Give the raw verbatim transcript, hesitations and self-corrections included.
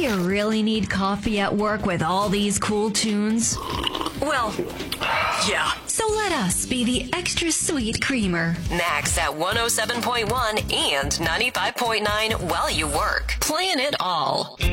you really need coffee at work with all these cool tunes? Well, yeah. So let us be the extra sweet creamer. Max at one oh seven point one and ninety-five point nine while you work. Playing it all.